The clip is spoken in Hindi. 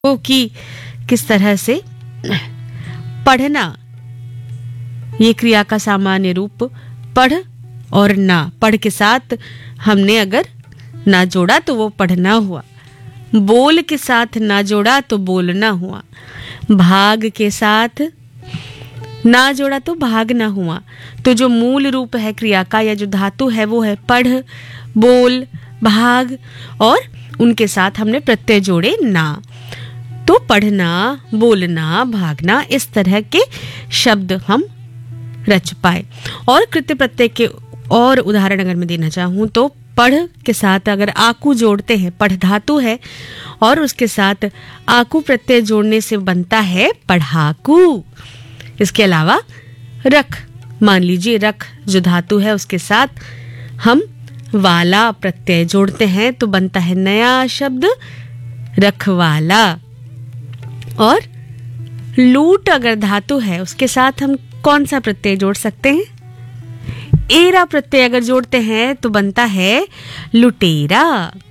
कि किस तरह से पढ़ना, ये क्रिया का सामान्य रूप पढ़ और ना। पढ़ के साथ हमने अगर ना जोड़ा तो वो पढ़ना हुआ, बोल के साथ ना जोड़ा तो बोलना हुआ, भाग के साथ ना जोड़ा तो भागना हुआ। तो जो मूल रूप है क्रिया का या जो धातु है वो है पढ़, बोल, भाग, और उनके साथ हमने प्रत्यय जोड़े ना। तो पढ़ना, बोलना, भागना, इस तरह के शब्द हम रच पाए। और कृत्य प्रत्यय के और उदाहरण अगर मैं देना चाहूं तो पढ़ के साथ अगर आकू जोड़ते हैं, पढ़ धातु है और उसके साथ आकू प्रत्यय जोड़ने से बनता है पढ़ाकू। इसके अलावा रख, मान लीजिए रख जो धातु है उसके साथ हम वाला प्रत्यय जोड़ते हैं तो बनता है नया शब्द रखवाला। और लूट अगर धातु है उसके साथ हम कौन सा प्रत्यय जोड़ सकते हैं? एरा प्रत्यय अगर जोड़ते हैं तो बनता है लुटेरा।